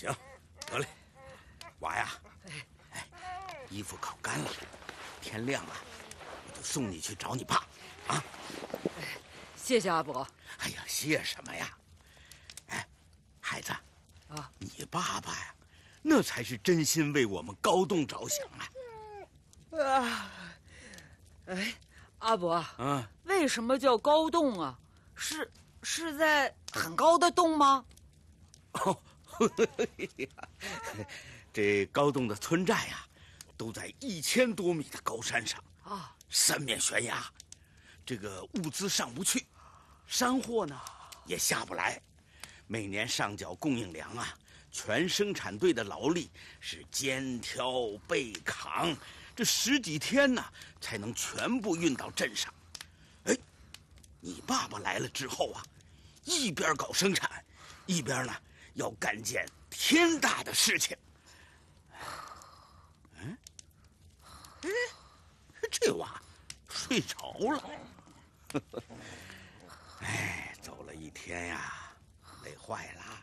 行，得嘞，娃呀，哎，衣服烤干了，天亮了，我就送你去找你爸，啊。 谢谢阿伯。 哎呀，谢什么呀？哎，孩子， 啊， 你爸爸呀，那才是真心为我们高栋着想啊！ 哎，阿伯，为什么叫高栋啊？是在很高的洞吗？ 哦，这高栋的村寨呀，都在1000多米的高山上啊，三面悬崖，这个物资上不去，山货呢也下不来，每年上缴供应粮啊，全生产队的劳力是肩挑背扛，这10几天呢才能全部运到镇上。哎，你爸爸来了之后啊，一边搞生产，一边呢要干件天大的事情。这娃睡着了。哎，走了一天呀，累坏了。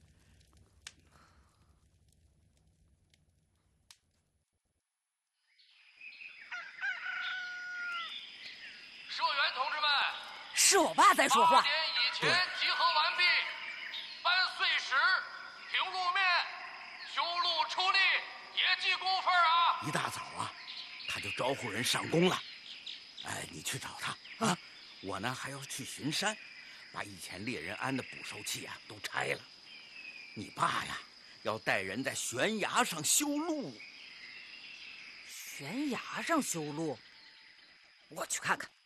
社员同志们， 是我爸在说话。 8点以前集合完毕，搬碎石、平路面、修路出力，也记工分啊！ 一大早啊，他就招呼人上工了。哎，你去找他啊！我呢还要去巡山，把以前猎人安的捕兽器啊都拆了。你爸呀，要带人在悬崖上修路。 悬崖上修路？我去看看。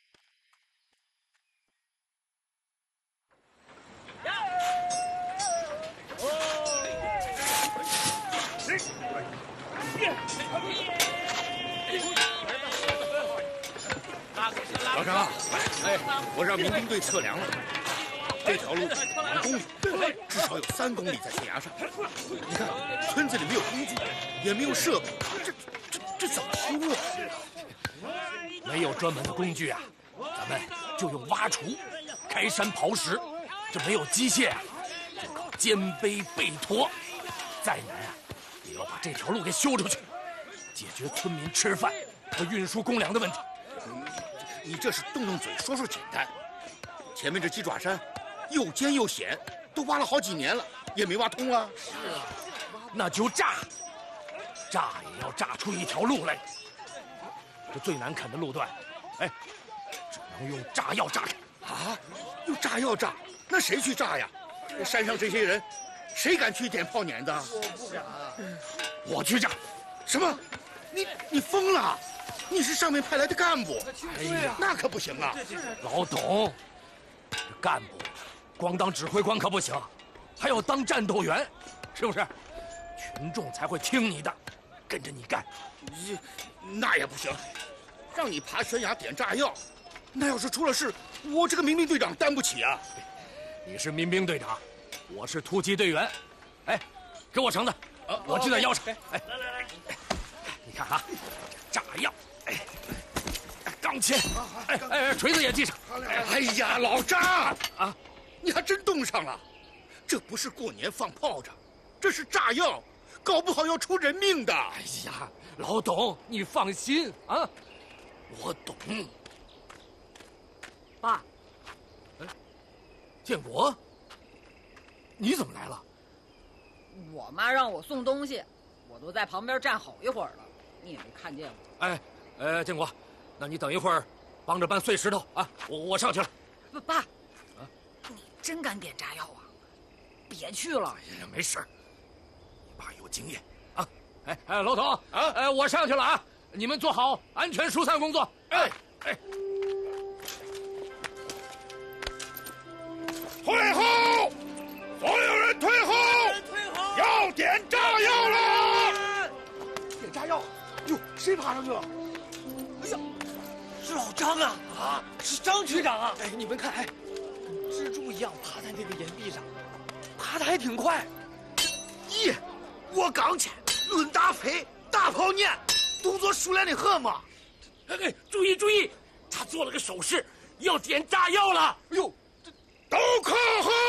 老张，哎，我让民兵队测量了，这条路2公里，至少有3公里在悬崖上。你看，村子里没有工具，也没有设备，这怎么修啊？ 没有专门的工具啊，咱们就用挖锄、开山刨石。这没有机械啊，就靠肩背背驮。再难啊，也要把这条路给修出去，解决村民吃饭和运输公粮的问题。 你这是动动嘴说说简单，前面这鸡爪山又尖又险，都挖了好几年了，也没挖通啊。 是啊，那就炸也要炸出一条路来。这最难啃的路段，哎，只能用炸药炸开。 啊，用炸药炸？那谁去炸呀？山上这些人，谁敢去点炮碾子？ 我去炸。 什么？你疯了？你是上面派来的干部？ 哎呀， 那可不行啊！ 老董，这干部光当指挥官可不行，还要当战斗员，是不是？群众才会听你的，跟着你干。 那也不行，让你爬悬崖点炸药，那要是出了事，我这个民兵队长担不起啊！ 你是民兵队长，我是突击队员。哎，给我绳子，我系在腰上。哎，来，你看啊，炸药，哎，钢钎，哎，锤子也系上。 哎呀，老张啊，你还真冻上了。这不是过年放炮仗，这是炸药，搞不好要出人命的。 哎呀，老董，你放心啊，我懂。 爸， 建国，你怎么来了？ 我妈让我送东西，我都在旁边站好一会儿了，你也没看见我。 哎，建国，那你等一会儿，帮着搬碎石头啊，我上去了。 爸，你真敢点炸药啊？别去了。 哎呀，没事，你爸有经验啊。哎，老董啊，我上去了啊，你们做好安全疏散工作。哎。 退后！所有人退后！要点炸药了！ 点炸药！哟，谁爬上去了？哎呀，是老张啊！啊，是张局长啊！哎，你们看，蜘蛛一样爬在那个岩壁上，爬得还挺快。 咦，我刚去，论大飞，大炮念，动作熟练的很嘛。 哎，注意，他做了个手势，要点炸药了。 哎呦！ 都靠后！